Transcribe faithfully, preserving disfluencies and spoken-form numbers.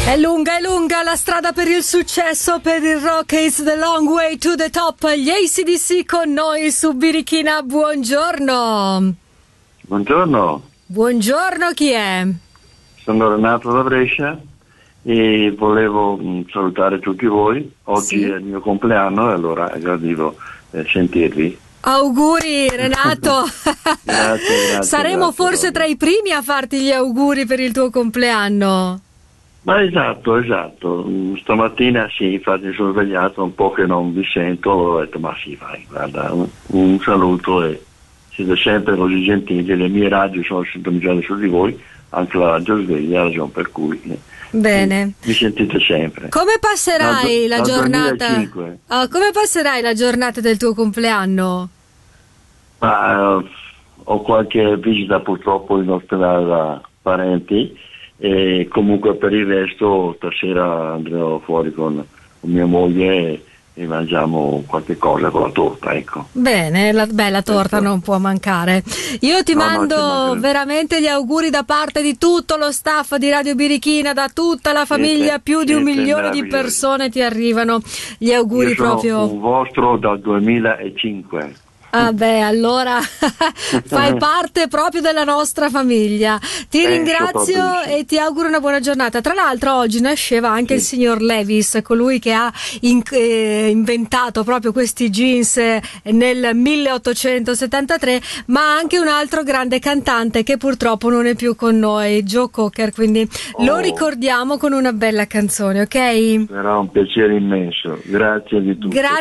È lunga, è lunga la strada per il successo, per il rock is the long way to the top. Gli A C D C con noi su Birichina, buongiorno. Buongiorno. Buongiorno, chi è? Sono Renato da Brescia e volevo mh, salutare tutti voi. Oggi Sì. è il mio compleanno e allora gradivo eh, sentirvi. Auguri Renato. Grazie, grazie. Saremo grazie, forse Roby. tra i primi a farti gli auguri per il tuo compleanno. Ma esatto, esatto. Mm, Stamattina sì, infatti mi sono svegliato un po' che non vi sento, ho detto ma sì, vai, guarda, un, un saluto e siete sempre così gentili, le mie radio sono sintonizzate su di voi, anche la radio sveglia, ragione per cui eh, Bene. mi sentite sempre. Come passerai Dal- la dal giornata? duemilacinque. Oh, come passerai la giornata del tuo compleanno? Ma eh, ho qualche visita purtroppo in ospedale da parenti e comunque per il resto stasera andrò fuori con, con mia moglie e, e mangiamo qualche cosa con la torta, ecco. Bene, la bella torta Ecco. non può mancare. Io ti No, no, ci mando mancherebbe. veramente gli auguri da parte di tutto lo staff di Radio Birichina, da tutta la famiglia, Siete- più di un siete milione di meravigliosi. persone ti arrivano gli auguri Io sono proprio. un vostro dal duemilacinque. Ah beh, allora fai parte proprio della nostra famiglia. Ti Penso ringrazio proprio di sì. e ti auguro una buona giornata. Tra l'altro oggi nasceva anche il signor Levis, colui che ha in- eh, inventato proprio questi jeans eh, nel milleottocentosettantatré, ma anche un altro grande cantante che purtroppo non è più con noi, Joe Cocker, quindi lo Oh. ricordiamo con una bella canzone, ok? Sarà un piacere immenso. Grazie di tutto. Grazie.